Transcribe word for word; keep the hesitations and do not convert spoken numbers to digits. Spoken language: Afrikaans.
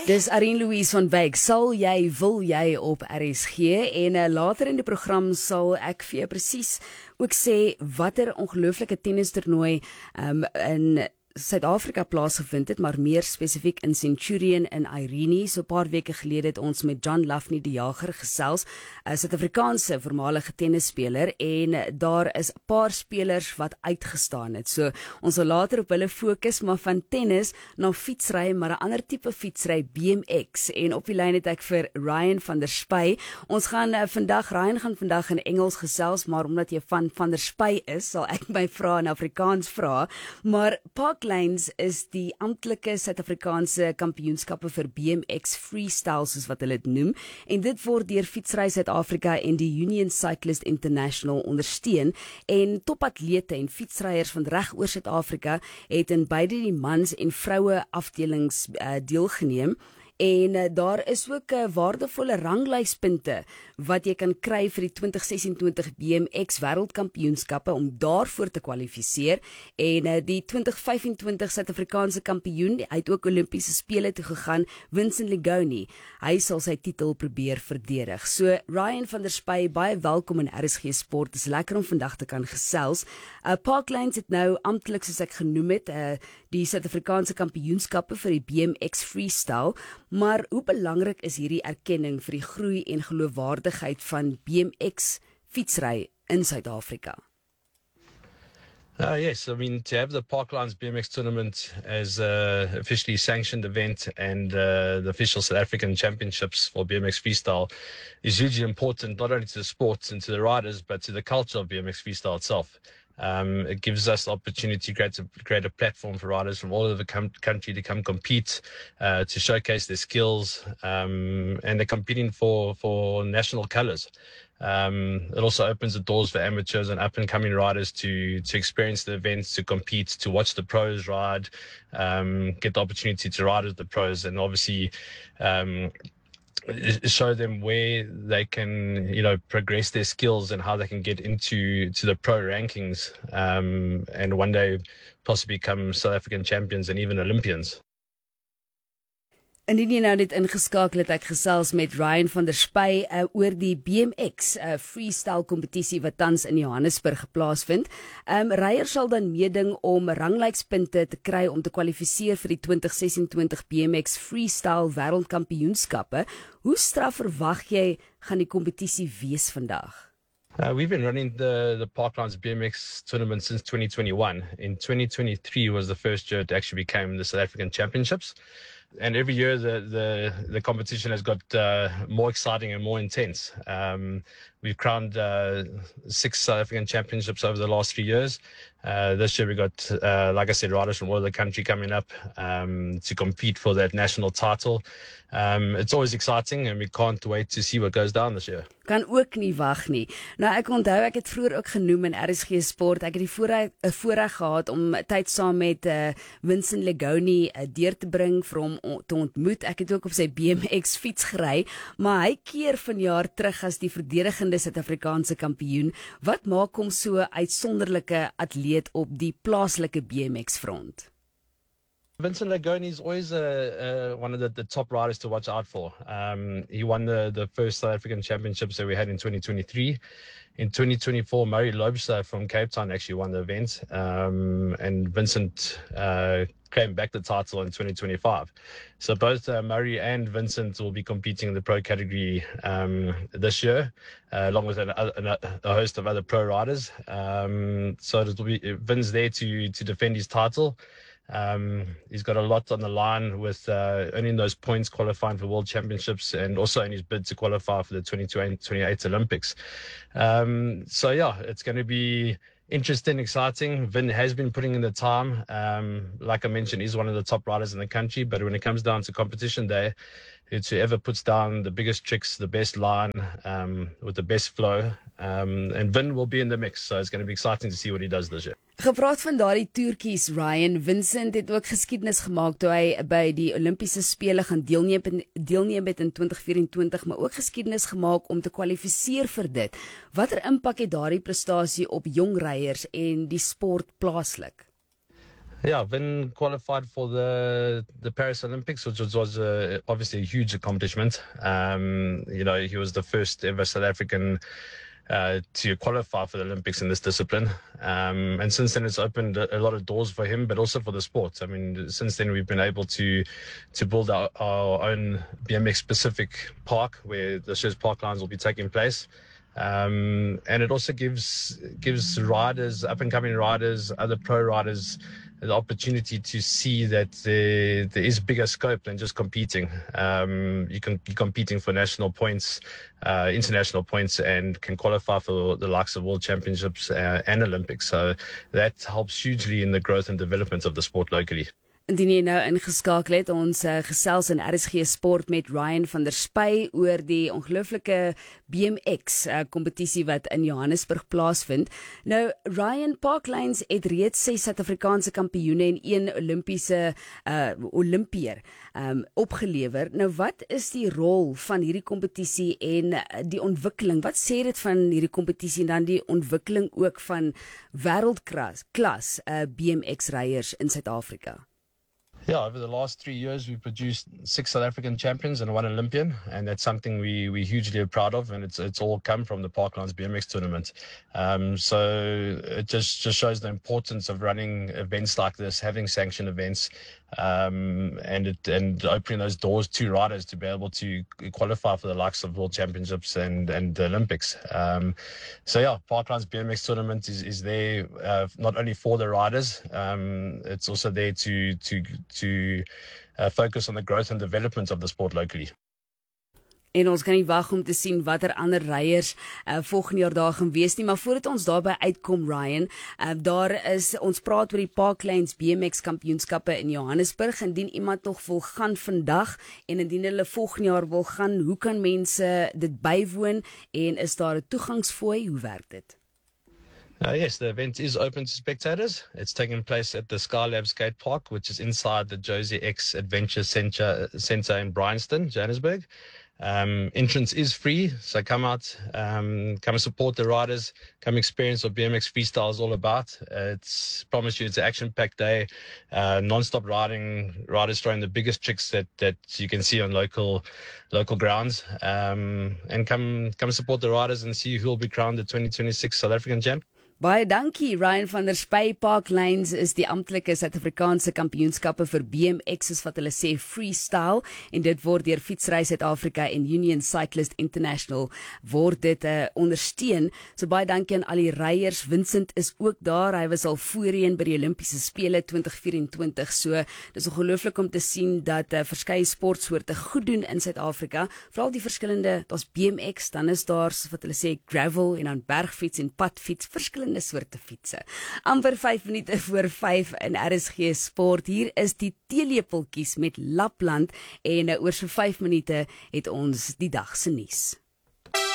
Dis Arien Louise van Wyk. Sal jy, wil jy op R S G en uh, later in die program sal ek vir jou presies ook sê watter ongelooflike tennistoernooi um, in Suid-Afrika plaasgevind het, maar meer spesifiek in Centurion in Irene. So 'n paar weke gelede het ons met John Lafney die Jager gesels, 'n Suid-Afrikaanse voormalige tennisspeler, en daar is 'n paar spelers wat uitgestaan het. So ons sal later op hulle fokus, maar van tennis na fietsry, maar 'n ander tipe fietsry, B M X. En op die lyn het ek vir Ryan van der Spy. Ons gaan uh, vandag, Ryan gaan vandag in Engels gesels, maar omdat jy van van der Spy is, sal ek my vrae in Afrikaans vra. Maar Parklands is die amptelike Suid-Afrikaanse kampioenskappe vir B M X freestyle, soos wat hulle dit noem, en dit word deur Fietsry Suid-Afrika en die Union Cyclist International ondersteun, en topatlete en fietsryers van reg oor Suid-Afrika het in beide die mans en vroue afdelings uh, deelgeneem. En uh, daar is ook uh, waardevolle ranglyspunte wat jy kan kry vir die twintig sesentwintig B M X wêreldkampioenskappe om daarvoor te kwalifiseer. En uh, die twintig vyfentwintig Suid-Afrikaanse kampioen, hy het ook Olimpiese spele toe gegaan, Vincent Legoni. Hy sal sy titel probeer verdedig. So Ryan van der Spy, baie welkom in R S G Sport. Dit is lekker om vandag te kan gesels. Uh, Parklands het nou amptelik, soos ek genoem het, uh, die Suid-Afrikaanse kampioenskappe vir die B M X freestyle. Maar hoe belangrik is hierdie erkenning vir die groei en geloofwaardigheid van B M X fietsry in Suid-Afrika? Uh, yes, I mean, to have the Parklands B M X tournament as a officially sanctioned event and uh, the official South African championships for B M X freestyle is hugely important, not only to the sports and to the riders, but to the culture of B M X freestyle itself. Um, it gives us the opportunity to create, to create a platform for riders from all over the com- country to come compete, uh, to showcase their skills, um, and they're competing for, for national colours. Um, it also opens the doors for amateurs and up-and-coming riders to to experience the events, to compete, to watch the pros ride, um, get the opportunity to ride with the pros, and obviously um, show them where they can, you know, progress their skills and how they can get into to the pro rankings, um, and one day possibly become South African champions and even Olympians. Indien jy nou net ingeskakel het, ek gesels met Ryan van der Spy uh, oor die B M X uh, freestyle kompetisie wat tans in Johannesburg geplaasvind. Um, Ryers sal dan meeding om ranglykspunte te kry om te kwalifiseer vir die twintig sesentwintig B M X freestyle wêreldkampioenskappe. Hoe straf verwag jy gaan die kompetisie wees vandag? Uh, we've been running the, the Parklands B M X tournament since twenty twenty-one. In twenty twenty-three was the first year it actually became the South African Championships. And every year the, the, the competition has got uh, more exciting and more intense. Um, we've crowned uh, six South African championships over the last three years. Uh, this year we got, uh, like I said, riders from all over the country coming up um, to compete for that national title. Um, it's always exciting and we can't wait to see what goes down this year. Kan ook nie wag nie. Nou ek onthou, ek het vroeër ook genoem in R S G Sport, ek het die voorreg, uh, voorreg gehad om tyd saam met uh, Vincent Legoni uh, deur te bring vir hom te ontmoet. Ek het ook op sy B M X fiets gery, maar hy keer vanjaar terug as die verdedigende Suid-Afrikaanse kampioen. Wat maak hom so 'n uitsonderlike atleet op die plaaslike B M X front? Vincent Legoni is always uh, uh, one of the, the top riders to watch out for. Um, he won the, the first South African championships that we had in twenty twenty-three. In twenty twenty-four, Murray Loubser from Cape Town actually won the event. Um, and Vincent uh, claimed back the title in twenty twenty-five. So both uh, Murray and Vincent will be competing in the pro category um, this year, uh, along with an, an, a host of other pro riders. Um, so it will be Vin's there to, to defend his title. Um, he's got a lot on the line with uh, earning those points, qualifying for World Championships, and also in his bid to qualify for the twenty twenty-eight Olympics. Um, so yeah, it's going to be interesting, exciting. Vin has been putting in the time. Um, like I mentioned, he's one of the top riders in the country, but when it comes down to competition day, it's whoever puts down the biggest tricks, the best line, um, with the best flow. Um, and Vin will be in the mix, so it's going to be exciting to see what he does this year. Gepraat van daardie toertjies, Ryan, Vincent het ook geskiedenis gemaak toe hy by die Olimpiese spele gaan deelneem, deelneem het in twintig vyf-en-twintig, maar ook geskiedenis gemaak om te kwalifiseer vir dit. Watter impak het daardie prestasie op jong ryers en die sport plaaslik? Yeah, Vin qualified for the the Paris Olympics, which was, was uh, obviously a huge accomplishment. Um, you know, he was the first ever South African uh, to qualify for the Olympics in this discipline. Um, and since then, it's opened a, a lot of doors for him, but also for the sport. I mean, since then, we've been able to to build our, our own B M X specific park where the Schirs Parklines will be taking place. Um, and it also gives gives riders, up and coming riders, other pro riders, the opportunity to see that there, there is bigger scope than just competing. Um, you can be competing for national points, uh, international points, and can qualify for the likes of World Championships uh, and Olympics. So that helps hugely in the growth and development of the sport locally. Indien jy nou ingeskakel het, ons uh, gesels in R S G Sport met Ryan van der Spy oor die ongelooflike B M X uh, kompetisie wat in Johannesburg plaasvind. Nou, Ryan, Parklines het reeds ses Suid-Afrikaanse kampioene en een Olimpiese uh, Olimpier um, opgelewer. Nou, wat is die rol van hierdie kompetisie en uh, die ontwikkeling? Wat sê dit van hierdie kompetisie en dan die ontwikkeling ook van wêreldklas klas uh, B M X-ryers in Suid-Afrika? Yeah, over the last three years, we've produced six South African champions and one Olympian, and that's something we we hugely are proud of, and it's it's all come from the Parklines B M X tournament. Um, so it just just shows the importance of running events like this, having sanctioned events, um, and it and opening those doors to riders to be able to qualify for the likes of World Championships and and the Olympics. Um, so yeah, Parklines B M X tournament is is there uh, not only for the riders, um, it's also there to to to uh, focus on the growth and development of the sport locally. En ons kan nie wag om te sien watter ander ryers uh, volgende jaar daar gaan wees nie, maar voordat ons daarby uitkom, Ryan, uh, daar is, ons praat oor die Parklines B M X kampioenskappe in Johannesburg. Indien iemand nog wil gaan vandag en indien hulle volgende jaar wil gaan, hoe kan mense dit bywoon en is daar 'n toegangsfooi? Hoe werk dit? Uh, yes, the event is open to spectators. It's taking place at the Skylab Skate Park, which is inside the Josie X Adventure Center, Center in Bryanston, Johannesburg. Um, entrance is free, so come out, um, come support the riders, come experience what B M X freestyle is all about. Uh, it's promise you, it's an action-packed day, uh, non-stop riding, riders throwing the biggest tricks that that you can see on local local grounds, um, and come come support the riders and see who will be crowned the twenty twenty-six South African champ. Baie dankie, Ryan van der Spy. Parklines is die amptelike Suid-Afrikaanse kampioenskappe vir B M X, soos wat hulle sê, freestyle, en dit word deur Fietsry Suid-Afrika en Union Cyclist International word dit uh, ondersteun. So baie dankie aan al die ryers. Vincent is ook daar. Hy was al voorheen by die Olimpiese Spele twenty twenty-four. So dis ongelooflik om te sien dat uh, verskeie sportsoorte goed doen in Suid-Afrika. Veral die verskillende, daar's B M X, dan is daar, soos wat hulle sê, gravel en dan bergfiets en padfiets, verskillende soorte fietsse. Amper vyf minute voor vyf in R S G Sport. Hier is die teelepeltjies met Lapland en oor so vyf minute het ons die dag se nuus.